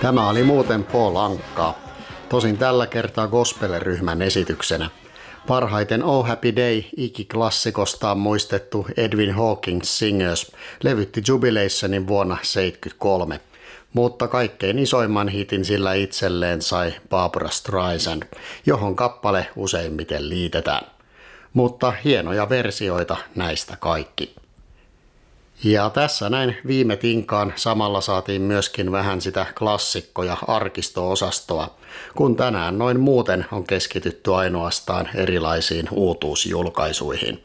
Tämä oli muuten Paul Ankaa, tosin tällä kertaa gospel-ryhmän esityksenä. Parhaiten Oh Happy Day ikiklassiikostaan muistettu Edwin Hawkins Singers levytti Jubilationin vuonna 1973, mutta kaikkein isoimman hitin sillä itselleen sai Barbra Streisand, johon kappale useimmiten liitetään. Mutta hienoja versioita näistä kaikki. Ja tässä näin viime tinkaan samalla saatiin myöskin vähän sitä klassikko- ja arkisto-osastoa, kun tänään noin muuten on keskitytty ainoastaan erilaisiin uutuusjulkaisuihin.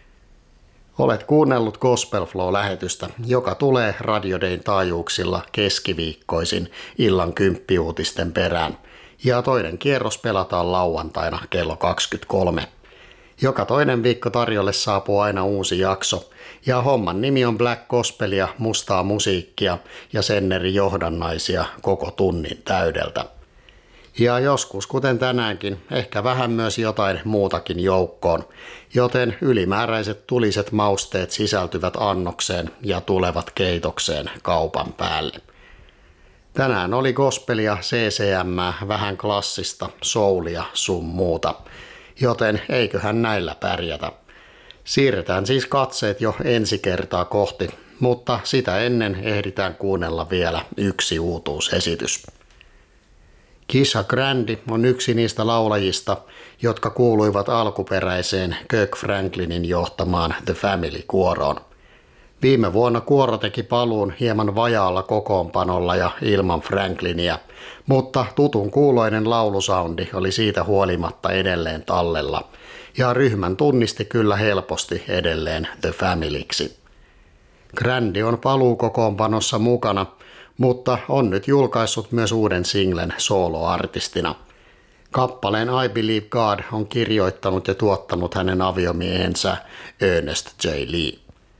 Olet kuunnellut Gospel Flow-lähetystä, joka tulee Radio Dayn taajuuksilla keskiviikkoisin illan 10 uutisten perään, ja toinen kierros pelataan lauantaina kello 23. Joka toinen viikko tarjolle saapuu aina uusi jakso, ja homman nimi on Black Gospelia, mustaa musiikkia ja sen eri johdannaisia koko tunnin täydeltä. Ja joskus, kuten tänäänkin, ehkä vähän myös jotain muutakin joukkoon, joten ylimääräiset tuliset mausteet sisältyvät annokseen ja tulevat keitokseen kaupan päälle. Tänään oli gospelia, CCM, vähän klassista, soulia sun muuta, joten eiköhän näillä pärjätä. Siirretään siis katseet jo ensi kertaa kohti, mutta sitä ennen ehditään kuunnella vielä yksi uutuusesitys. Keisha Grandi on yksi niistä laulajista, jotka kuuluivat alkuperäiseen Kirk Franklinin johtamaan The Family-kuoroon. Viime vuonna kuoro teki paluun hieman vajaalla kokoonpanolla ja ilman Franklinia, mutta tutun kuuloinen laulusoundi oli siitä huolimatta edelleen tallella, ja ryhmän tunnisti kyllä helposti edelleen The Familyksi. Grandi on paluukokoonpanossa mukana, mutta on nyt julkaissut myös uuden singlen soloartistina. Kappaleen I Believe God on kirjoittanut ja tuottanut hänen aviomiehensä Ernest J. Lee.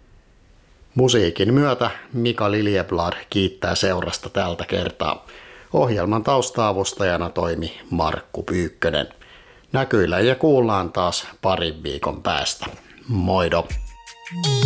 Musiikin myötä Mika Liljeblad kiittää seurasta tältä kertaa. Ohjelman tausta-avustajana toimi Markku Pyykkönen. Näkyillä ja kuullaan taas parin viikon päästä. Moido!